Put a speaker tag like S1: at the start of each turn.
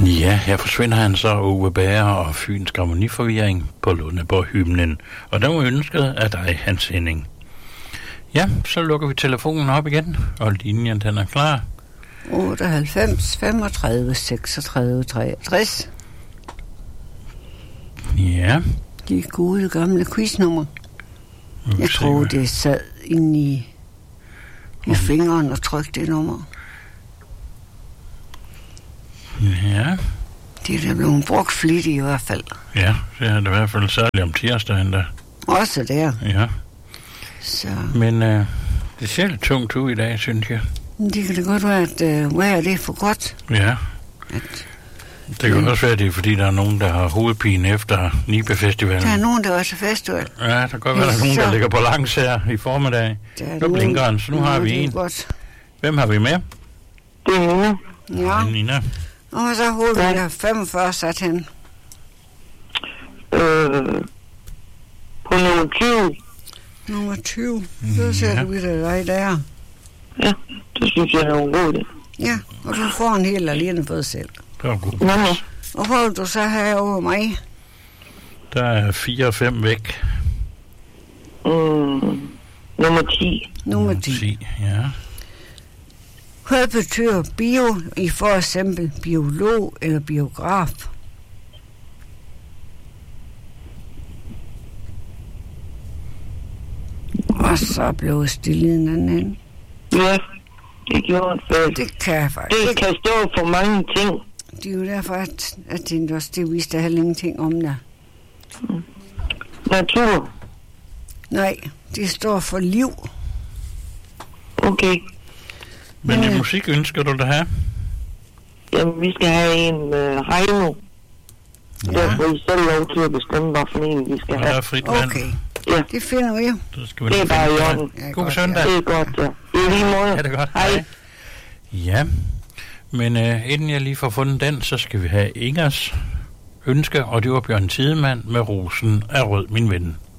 S1: Ja, her forsvinder han så Ove Bære og Fyns Harmoniforvirring på Lundeborg-hymnen. Og der var ønsket af dig, Hans Henning. Ja, så lukker vi telefonen op igen, og linjen den er klar.
S2: 98 35 36 63.
S1: Ja.
S2: De gode gamle quiznummer. Jeg tror, det sad inde i fingeren og trykte det nummer.
S1: Ja.
S2: Det er da blevet brugt flittigt i hvert fald.
S1: Ja, det er det i hvert fald særligt om tirsdagen der.
S2: Også der.
S1: Ja.
S2: Så.
S1: Men det ser lidt tungt ud i dag, synes jeg.
S2: Det kan da godt være, at vejret det er for godt.
S1: Ja. Det kan også være, det er, fordi der er nogen, der har hovedpine efter Nibe-festivalen.
S2: Der er nogen, der var til festival.
S1: Ja, der kan godt være, der er nogen, der ligger på langs her i formiddag. Nu blinker han, så nu har vi en.
S2: Godt.
S1: Hvem har vi med?
S3: Det er Nina.
S2: Ja.
S1: Nina.
S2: Og så hovedet der 45 sat hen.
S3: På nummer 20.
S2: Nummer 20. Så sætter vi det dig der.
S3: Ja, det synes jeg er en god idé.
S2: Ja, og du får en helt alene for dig selv.
S1: Det var godt.
S2: Og hvor vil du så have over mig?
S1: Der er 4 og 5 væk.
S3: Nummer 10.
S2: Nummer 10.
S1: Ja.
S2: Hvad betyder bio i for eksempel biolog eller biograf? Og så blev stille en anden.
S3: Ja, det gjorde det.
S2: Det kan jeg faktisk.
S3: Det kan stå for mange ting.
S2: Det er jo derfor, at det også det viste heller ingenting om der.
S3: Natur.
S2: Nej, det står for liv.
S3: Okay.
S1: Men musik ønsker du da have?
S3: Jamen, vi skal have en med Heino. Ja. Der får I selv lov til at bestemme, hvad for en vi skal have.
S1: Der er frit vand.
S2: Okay.
S3: Ja.
S2: Det finder vi jo.
S3: Det er bare i orden.
S2: Ja,
S1: God søndag.
S3: Det er godt, ja. I lige måde.
S1: Ja, det er godt.
S3: Hej.
S1: Ja, men inden jeg lige får fundet den, så skal vi have Ingers ønske, og det var Bjørn Tidemand med Rosen er rød, min ven.